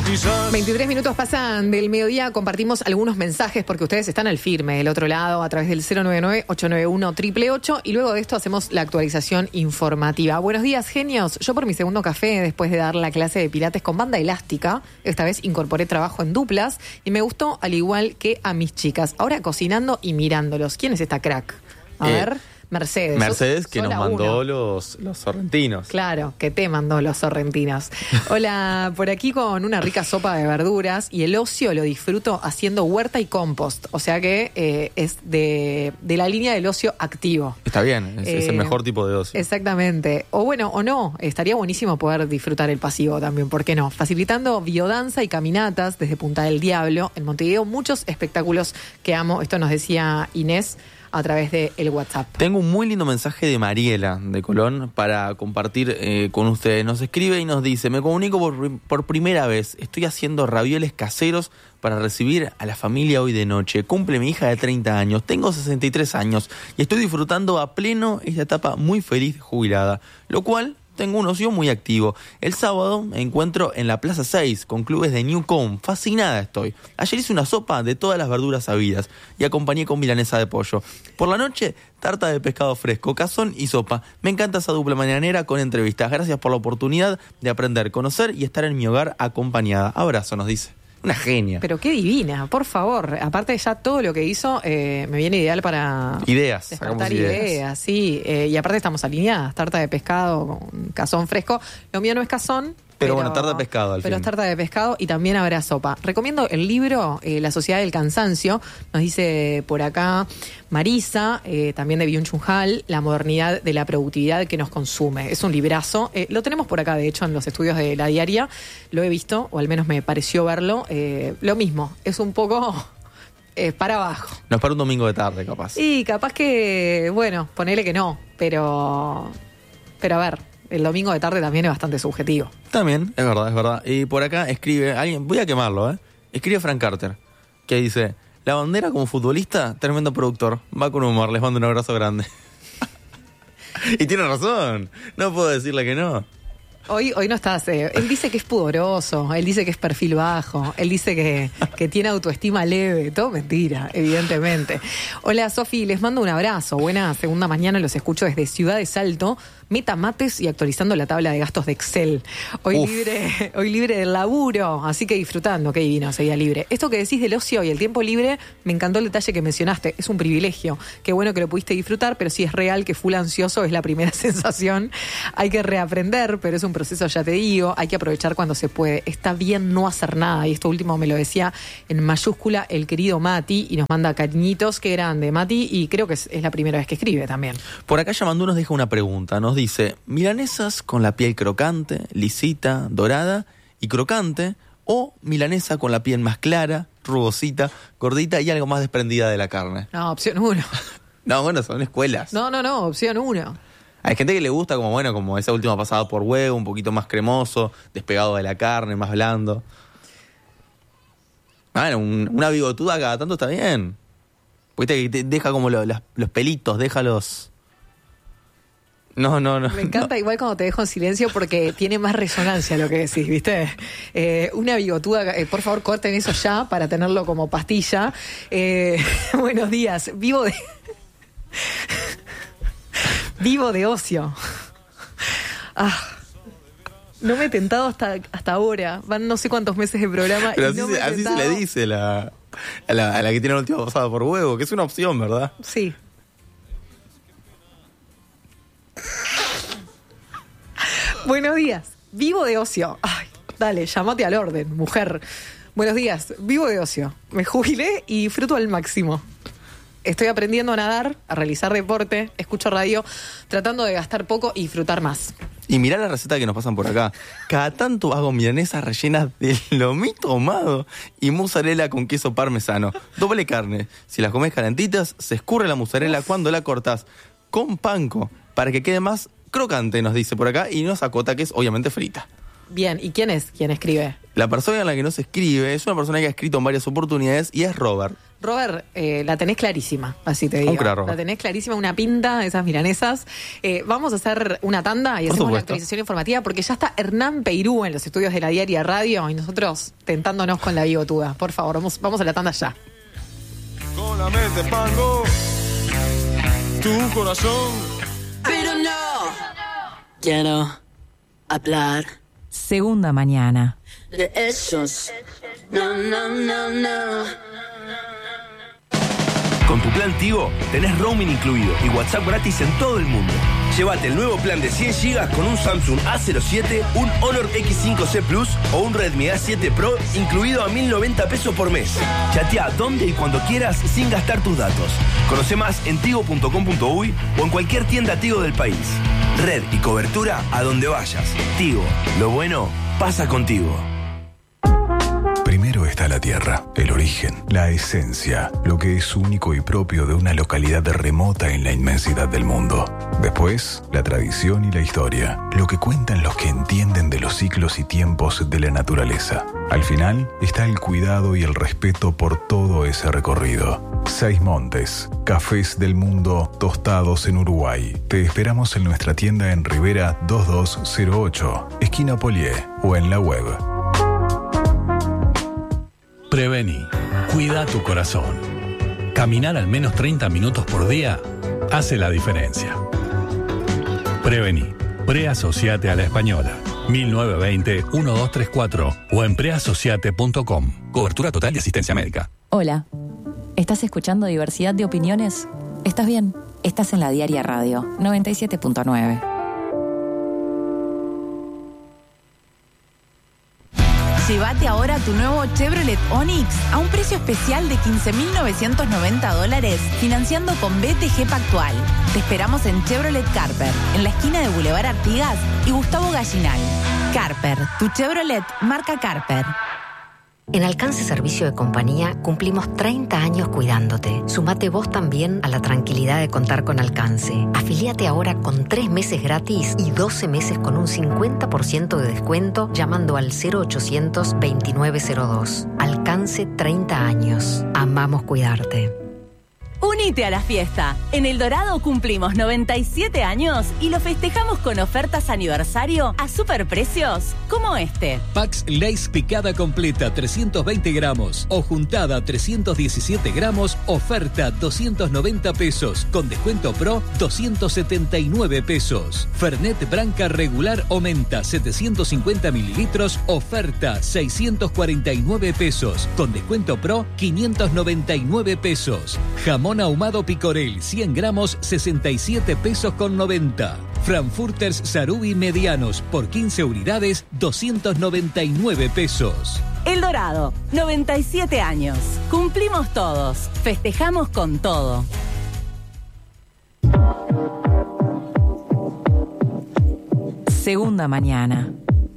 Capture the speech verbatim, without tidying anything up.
veintitrés minutos pasan del mediodía, compartimos algunos mensajes porque ustedes están al firme del otro lado a través del cero nueve nueve, ocho nueve uno, ocho ocho ocho y luego de esto hacemos la actualización informativa. Buenos días, genios. Yo por mi segundo café, después de dar la clase de pilates con banda elástica, esta vez incorporé trabajo en duplas y me gustó al igual que a mis chicas. Ahora cocinando y mirándolos. ¿Quién es esta crack? A eh. ver... Mercedes. Mercedes, que nos mandó uno. los, los sorrentinos. Claro, que te mandó los sorrentinos. Hola, por aquí con una rica sopa de verduras y el ocio lo disfruto haciendo huerta y compost. O sea que eh, es de, de la línea del ocio activo. Está bien, es, eh, es el mejor tipo de ocio. Exactamente. O bueno, o no, estaría buenísimo poder disfrutar el pasivo también, ¿por qué no? Facilitando biodanza y caminatas desde Punta del Diablo. En Montevideo, muchos espectáculos que amo. Esto nos decía Inés a través de el WhatsApp. Tengo un muy lindo mensaje de Mariela de Colón para compartir eh, con ustedes. Nos escribe y nos dice: me comunico por, por primera vez. Estoy haciendo ravioles caseros para recibir a la familia hoy de noche. Cumple mi hija de treinta años. Tengo sesenta y tres años y estoy disfrutando a pleno esta etapa muy feliz de jubilada. Lo cual... tengo un ocio muy activo. El sábado me encuentro en la Plaza seis con clubes de Newcomb. Fascinada estoy. Ayer hice una sopa de todas las verduras sabidas y acompañé con milanesa de pollo. Por la noche, tarta de pescado fresco, cazón y sopa. Me encanta esa dupla mañanera con entrevistas. Gracias por la oportunidad de aprender, conocer y estar en mi hogar acompañada. Abrazo, nos dice. Una genia. Pero qué divina, por favor. Aparte ya todo lo que hizo eh, me viene ideal para... Ideas. Despertar ideas. ideas, sí. Eh, y aparte estamos alineadas. Tarta de pescado con cazón fresco. Lo mío no es cazón. Pero, pero bueno, tarta de pescado al Pero fin. es tarta de pescado y también habrá sopa. Recomiendo el libro eh, La Sociedad del Cansancio. Nos dice por acá Marisa, eh, también de Byung-Chul Han, La modernidad de la productividad que nos consume. Es un librazo. Eh, lo tenemos por acá, de hecho, en los estudios de La Diaria. Lo he visto, o al menos me pareció verlo. Eh, lo mismo, es un poco... Eh, para abajo. No es para un domingo de tarde, capaz. Y capaz que, bueno, ponele que no, pero... Pero a ver... El domingo de tarde también es bastante subjetivo. También, es verdad, es verdad. Y por acá escribe alguien, voy a quemarlo, ¿eh? Escribe Frank Carter, que dice: la bandera como futbolista, tremendo productor. Va con humor, les mando un abrazo grande. Y tiene razón, no puedo decirle que no. Hoy, hoy no estás... Eh, él dice que es pudoroso, él dice que es perfil bajo, él dice que, que tiene autoestima leve, todo mentira, evidentemente. Hola, Sofi, les mando un abrazo. Buena segunda mañana, los escucho desde Ciudad de Salto, meta mates y actualizando la tabla de gastos de Excel. Hoy Uf. libre hoy libre del laburo, así que disfrutando, qué divino, sería libre. Esto que decís del ocio y el tiempo libre, me encantó el detalle que mencionaste, es un privilegio. Qué bueno que lo pudiste disfrutar, pero sí es real que full ansioso es la primera sensación. Hay que reaprender, pero es un proceso, ya te digo, hay que aprovechar cuando se puede. Está bien no hacer nada, y esto último me lo decía en mayúscula el querido Mati, y nos manda cariñitos, qué grande Mati, y creo que es, es la primera vez que escribe también. Por acá Yamandú nos deja una pregunta, nos dice: milanesas con la piel crocante, lisita, dorada y crocante, o milanesa con la piel más clara, rugosita, gordita y algo más desprendida de la carne. No, opción uno. No, bueno, son escuelas. No, no, no, opción uno. Hay gente que le gusta como, bueno, como esa última pasada por huevo, un poquito más cremoso, despegado de la carne, más blando. Bueno, un, una bigotuda cada tanto está bien. Viste que te deja como lo, los, los pelitos, deja los... No, no, no. Me encanta no. Igual cuando te dejo en silencio porque tiene más resonancia lo que decís, ¿viste? Eh, una bigotuda, eh, por favor corten eso ya para tenerlo como pastilla. Eh, buenos días, vivo de... Vivo de ocio. Ah, no me he tentado hasta, hasta ahora. Van no sé cuántos meses de programa. Pero y así, no se, me he así se tentado. le dice la, a, la, a la que tiene la última pasada por huevo, que es una opción, ¿verdad? Sí. Buenos días. Vivo de ocio. Ay, dale, llámate al orden, mujer. Buenos días. Vivo de ocio. Me jubilé y disfruto al máximo. Estoy aprendiendo a nadar, a realizar deporte, escucho radio, tratando de gastar poco y disfrutar más. Y mirá la receta que nos pasan por acá. Cada tanto hago milanesas rellenas de lomito ahumado y mozzarella con queso parmesano. Doble carne. Si las comes calentitas, se escurre la mozzarella Uf. cuando la cortás con panko para que quede más crocante, nos dice por acá, y nos acota que es obviamente frita. Bien, ¿y quién es quien escribe? La persona en la que no se escribe es una persona que ha escrito en varias oportunidades y es Robert. Robert, eh, la tenés clarísima, así te digo. Un crack, Robert. La tenés clarísima, una pinta de esas milanesas. Eh, vamos a hacer una tanda y Por hacemos supuesto. la actualización informativa porque ya está Hernán Peirú en los estudios de la Diaria Radio y nosotros tentándonos con la bigotuda. Por favor, vamos, vamos a la tanda ya. Con la mente pango, tu corazón. Pero no quiero hablar Segunda mañana. de esos. No, no, no, no. Con tu plan Tigo tenés roaming incluido y WhatsApp gratis en todo el mundo. Llévate el nuevo plan de cien gigas con un Samsung A cero siete, un Honor X cinco C Plus o un Redmi A siete Pro incluido a mil noventa pesos por mes. Chatea donde y cuando quieras sin gastar tus datos. Conoce más en tigo punto com punto uy o en cualquier tienda Tigo del país. Red y cobertura a donde vayas. Tigo, lo bueno pasa contigo. Primero está la tierra, el origen, la esencia, lo que es único y propio de una localidad remota en la inmensidad del mundo. Después, la tradición y la historia, lo que cuentan los que entienden de los ciclos y tiempos de la naturaleza. Al final está el cuidado y el respeto por todo ese recorrido. Seis Montes, cafés del mundo tostados en Uruguay. Te esperamos en nuestra tienda en Rivera dos dos cero ocho, esquina Polié, o en la web. Prevení. Cuida tu corazón. Caminar al menos treinta minutos por día hace la diferencia. Prevení. Preasociate a la Española. mil novecientos veinte, doce treinta y cuatro o en preasociate punto com. Cobertura total de asistencia médica. Hola. ¿Estás escuchando Diversidad de Opiniones? ¿Estás bien? Estás en la Diaria Radio noventa y siete punto nueve. Llévate ahora tu nuevo Chevrolet Onix a un precio especial de quince mil novecientos noventa dólares, financiando con B T G Pactual. Te esperamos en Chevrolet Carper, en la esquina de Boulevard Artigas y Gustavo Gallinal. Carper, tu Chevrolet marca Carper. En Alcance Servicio de Compañía cumplimos treinta años cuidándote. Sumate vos también a la tranquilidad de contar con Alcance. Afilíate ahora con tres meses gratis y doce meses con un cincuenta por ciento de descuento llamando al cero ochocientos veintinueve cero dos. Alcance treinta años. Amamos cuidarte. Unite a la fiesta. En El Dorado cumplimos noventa y siete años y lo festejamos con ofertas aniversario a superprecios como este. Pax Lays picada completa trescientos veinte gramos o juntada trescientos diecisiete gramos, oferta doscientos noventa pesos, con descuento pro doscientos setenta y nueve pesos. Fernet Branca regular o menta setecientos cincuenta mililitros, oferta seiscientos cuarenta y nueve pesos, con descuento pro quinientos noventa y nueve pesos. Jamón ahumado Picorel cien gramos sesenta y siete pesos con noventa. Frankfurters Sarubi medianos por quince unidades doscientos noventa y nueve pesos. El Dorado, noventa y siete años. Cumplimos todos. Festejamos con todo. Segunda mañana.